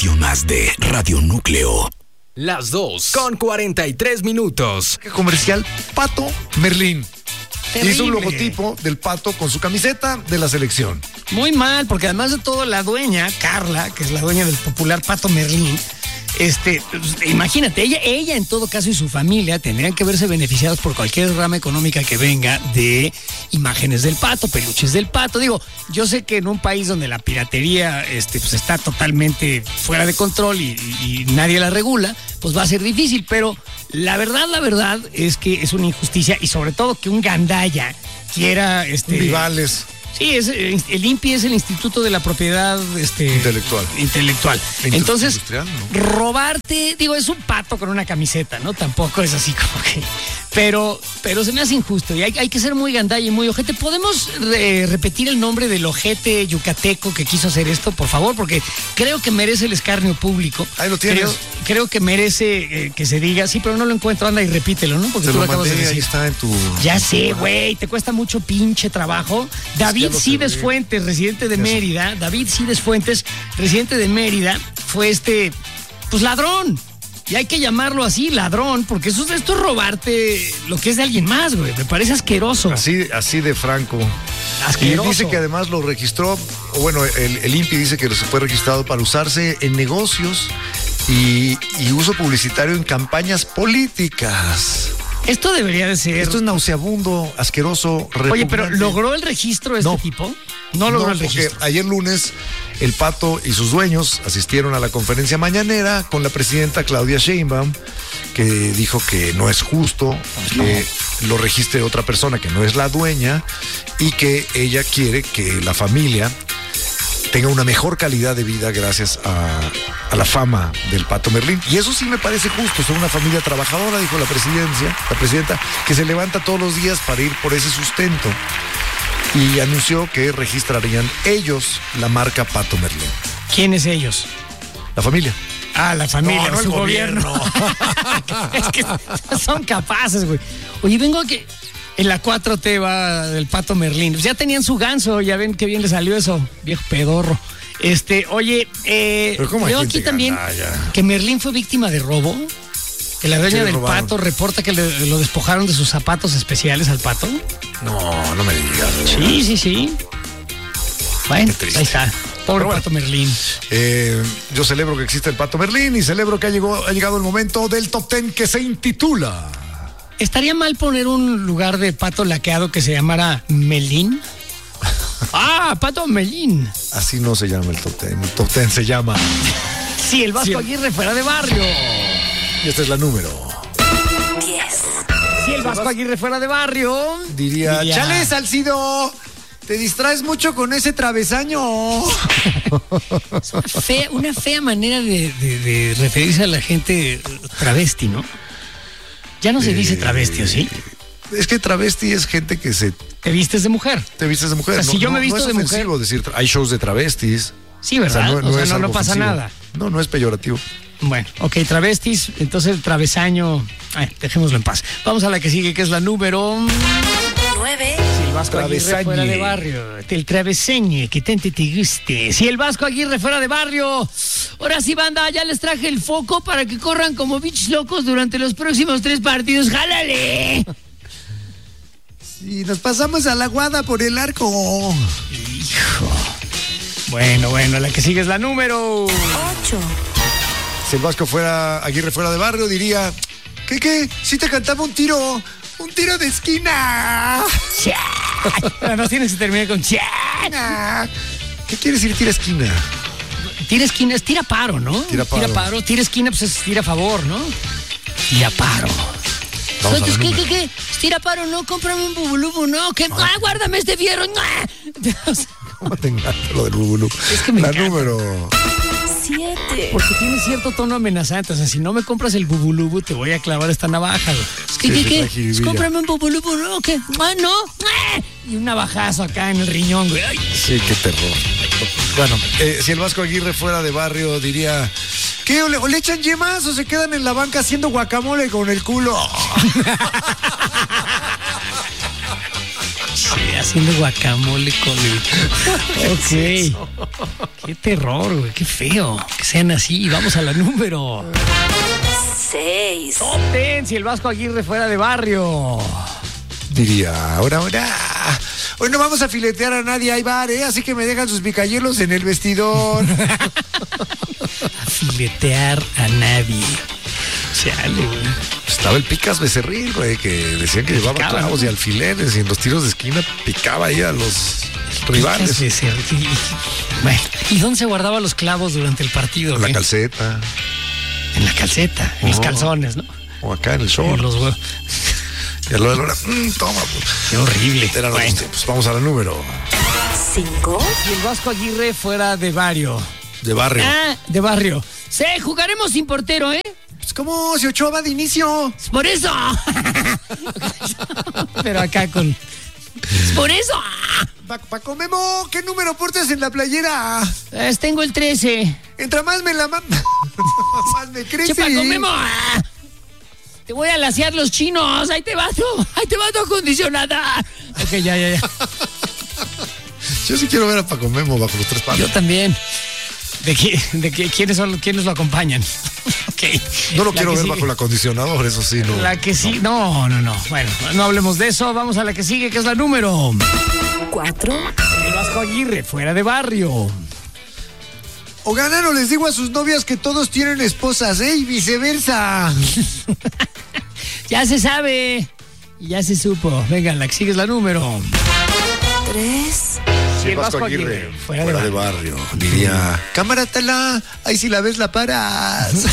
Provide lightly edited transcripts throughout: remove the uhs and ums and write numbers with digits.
estación más de Radio Núcleo. Las 2:43. Comercial Pato Merlín. Terrible. Hizo un logotipo del pato con su camiseta de la selección. Muy mal, porque además de todo, la dueña, Carla, que es la dueña del popular Pato Merlín, imagínate, ella en todo caso y su familia tendrían que verse beneficiados por cualquier rama económica que venga de imágenes del pato, peluches del pato. Digo, yo sé que en un país donde la piratería pues está totalmente fuera de control y nadie la regula, pues va a ser difícil, pero la verdad es que es una injusticia, y sobre todo que un gandalla quiera Rivales. Sí, el INPI es el Instituto de la Propiedad Intelectual. Entonces, ¿no? Robarte, digo, es un pato con una camiseta, ¿no? Tampoco es así como que... Pero se me hace injusto y hay que ser muy gandalla y muy ojete. ¿Podemos repetir el nombre del ojete yucateco que quiso hacer esto, por favor? Porque creo que merece el escarnio público. Ahí lo tienes. Creo que merece que se diga, sí, pero no lo encuentro, anda y repítelo, ¿no? Porque te tú lo lo acabas de mandé, decir. ahí está en tu... Ya sé, güey, te cuesta mucho pinche trabajo. David Cides Fuentes, residente de Mérida, fue pues ladrón. Y hay que llamarlo así, ladrón, porque esto es robarte lo que es de alguien más, güey. Me parece asqueroso. Así de franco. Asqueroso. Y dice que además lo registró, o bueno, el INPI dice que se fue registrado para usarse en negocios y uso publicitario en campañas políticas. Esto debería de ser... Esto es nauseabundo, asqueroso, repugnante. Oye, pero ¿logró el registro este tipo? No logró el registro. Porque ayer lunes el pato y sus dueños asistieron a la conferencia mañanera con la presidenta Claudia Sheinbaum, que dijo que no es justo que lo registre otra persona que no es la dueña y que ella quiere que la familia tenga una mejor calidad de vida gracias a la fama del Pato Merlín. Y eso sí me parece justo. Son una familia trabajadora, dijo la presidenta, que se levanta todos los días para ir por ese sustento. Y anunció que registrarían ellos la marca Pato Merlín. ¿Quiénes ellos? La familia. Ah, la familia, no su el gobierno. Es que son capaces, güey. Oye, vengo a que... En la 4T va del Pato Merlín. Pues ya tenían su ganso, ya ven qué bien le salió eso, viejo pedorro. Oye, veo aquí también que Merlín fue víctima de robo. Que la dueña del pato reporta que lo despojaron de sus zapatos especiales al pato. No me digas. Sí. Bueno, ahí está. Pobre Pato Merlín. Yo celebro que existe el Pato Merlín y celebro que ha llegado el momento del Top 10 que se intitula... ¿Estaría mal poner un lugar de pato laqueado que se llamara Melín? ¡Ah, Pato Melín! Así no se llama el Top 10. El Top 10 se llama... Si el Vasco Aguirre fuera de barrio. Y esta es la número 10. Si el Vasco Aguirre fuera de barrio... Diría... ¡Chale, Salcido! Te distraes mucho con ese travesaño. Una fea manera de referirse a la gente travesti, ¿no? Ya no se dice travesti, ¿o sí? Es que travesti es gente que se... ¿Te vistes de mujer? Te vistes de mujer. O sea, si yo me visto de mujer... decir, hay shows de travestis. Sí, ¿verdad? O sea, no pasa ofensivo. nada. No es peyorativo. Bueno, ok, travestis, entonces el travesaño... dejémoslo en paz. Vamos a la que sigue, que es la número... 9. Si el Vasco Aguirre fuera de barrio, el traveseñe, que te guste. Si el Vasco Aguirre fuera de barrio, ahora sí, banda, ya les traje el foco para que corran como bichos locos durante los próximos 3 partidos. ¡Jálale! Si nos pasamos a la guada por el arco. Hijo. Bueno, la que sigue es la número 8. Si el Vasco Aguirre fuera de barrio, diría, ¿qué? Si te cantaba un tiro de esquina. No tienes que terminar con ¿Qué quiere decir tira esquina? Tira esquina es tira paro, ¿no? Tira paro. Tira esquina, pues es tira favor, ¿no? Tira paro. Entonces, ¿qué? Tira paro, no, cómprame un bubulubu, no, que guárdame este fierro. ¿Cómo te encanta lo del bubulú? Es que me encanta. Número 7. Porque tiene cierto tono amenazante. O sea, si no me compras el bubulubu, te voy a clavar esta navaja, güey. ¿Qué? Cómprame un bubulubu, ¿no? ¿Qué? No. Y un navajazo acá en el riñón, güey. Ay. Sí, qué terror. Bueno, si el Vasco Aguirre fuera de barrio, diría... ¿Qué? ¿O le echan yemas o se quedan en la banca haciendo guacamole con el culo? Sí, Haciendo guacamole con el... Ok. Qué terror, güey. Qué feo. Que sean así. Vamos a la número 6. Top 10. Si el Vasco Aguirre fuera de barrio. Diría, ahora. Hoy no vamos a filetear a nadie, hay bar, así que me dejan sus picayelos en el vestidor. A filetear a nadie. Chale, güey. Estaba el Picas Becerril, güey, que decían que llevaba picaba, clavos, ¿no? y alfileres, y en los tiros de esquina picaba ahí a los rivales. Bueno, ¿y dónde se guardaba los clavos durante el partido? En la qué? calceta, En la calceta, en los calzones, ¿no? o acá en el En short. los huevos. Y a lo de la hora, toma, pues. Qué horrible. Eran los Bueno, tiempos. Vamos a la número 5. si el Vasco Aguirre fuera de barrio. de barrio. Ah, de barrio. Sí, jugaremos sin portero, ¿eh? Pues como si Ochoa va de inicio. Por eso. Pero acá con... Por eso. Paco Memo, ¿qué número portas en la playera? Tengo el 13. Entra más, más me crece. Che, Paco Memo. Te voy a lasear los chinos. Ahí te va tu acondicionada. Ok, ya. Yo sí quiero ver a Paco Memo bajo los tres palos. Yo también. ¿Quiénes lo acompañan? Ok. No lo La quiero que ver sigue. bajo el acondicionador, eso sí, no. La que sí. No. Bueno, no hablemos de eso. Vamos a la que sigue, que es la número 4. El Vasco Aguirre, fuera de barrio. O ganan o les digo a sus novias que todos tienen esposas, y viceversa. Ya se sabe. Y ya se supo. Venga, la que sigue es la número 3. Sí, el Vasco Aguirre, fuera de barrio. Diría, cámara tala, ahí si la ves la paras.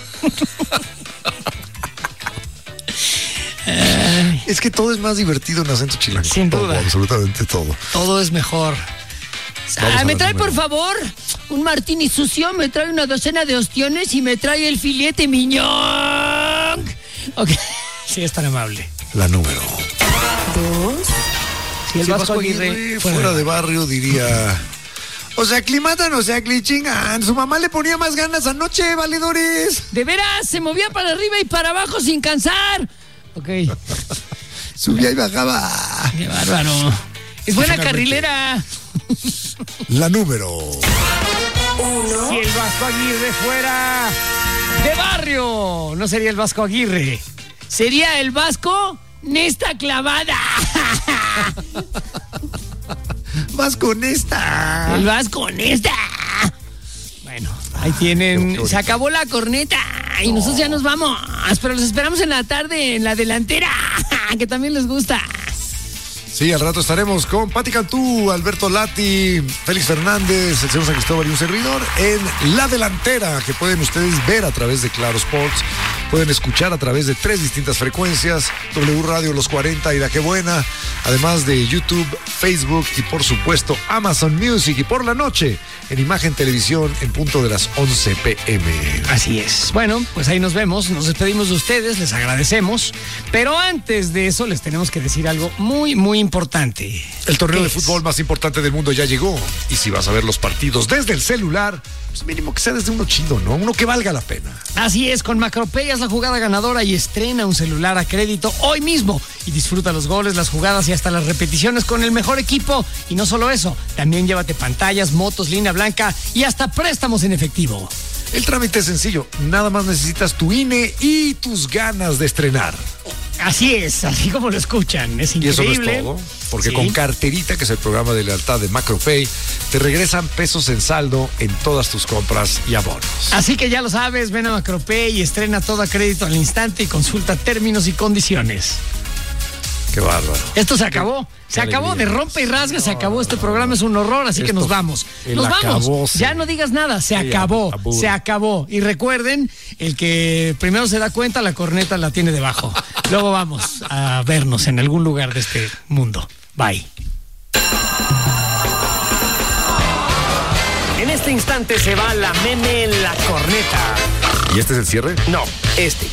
Es que todo es más divertido en acento chilango. Sin Todo, duda. absolutamente todo. Todo es mejor. Vamos a ¿Me la trae, número. por favor, un martini sucio? ¿Me trae una docena de ostiones? Y me trae el filete miñón. Ok. Sí, es tan amable. La número. 2. Si el Si Vasco Aguirre fuera de barrio diría, o sea, aclimatan, o sea, clichingan. Su mamá le ponía más ganas anoche, valedores. De veras, se movía para arriba y para abajo sin cansar. Ok. Subía y bajaba. Qué bárbaro. Es buena Finalmente. carrilera. La número. 1. Si el Vasco Aguirre fuera de barrio, no sería el Vasco Aguirre. Sería el Vasco Nesta Clavada. Más con esta. El Vasco Nesta. Bueno, ahí tienen. Se acabó la corneta y nosotros ya nos vamos. Pero los esperamos en la tarde en la delantera, que también les gusta. Sí, al rato estaremos con Pati Cantú, Alberto Lati, Félix Fernández, el señor San Cristóbal y un servidor en La Delantera, que pueden ustedes ver a través de Claro Sports, pueden escuchar a través de 3 distintas frecuencias, W Radio Los 40 y La Que Buena, además de YouTube, Facebook y por supuesto Amazon Music, y por la noche en Imagen Televisión en punto de las 11 p.m. Así es. Bueno, pues ahí nos vemos. Nos despedimos de ustedes, les agradecemos. Pero antes de eso les tenemos que decir algo muy, muy importante. El torneo ¿Qué de es? fútbol más importante del mundo ya llegó. Y si vas a ver los partidos desde el celular, pues mínimo que sea desde uno chido, ¿no? Uno que valga la pena. Así es, con Macropay haz la jugada ganadora y estrena un celular a crédito hoy mismo. Y disfruta los goles, las jugadas y hasta las repeticiones con el mejor equipo. Y no solo eso, también llévate pantallas, motos, línea blanca y hasta préstamos en efectivo. El trámite es sencillo. Nada más necesitas tu INE y tus ganas de estrenar. Así es, así como lo escuchan. Es Y eso no increíble. es todo, porque Sí. con Carterita, que es el programa de lealtad de Macropay, te regresan pesos en saldo en todas tus compras y abonos. Así que ya lo sabes, ven a Macropay y estrena todo a crédito al instante y consulta términos y condiciones. Qué bárbaro. Esto se acabó. Se Qué acabó de alegría. rompe y rasga, se acabó. Este programa es un horror, así que Esto, nos vamos. el Nos vamos. acabose. Ya no digas nada, se Sí, acabó. abur. Se acabó. Y recuerden, el que primero se da cuenta, la corneta la tiene debajo. Luego vamos a vernos en algún lugar de este mundo. Bye. En este instante se va la meme en la corneta. ¿Y este es el cierre? No, este.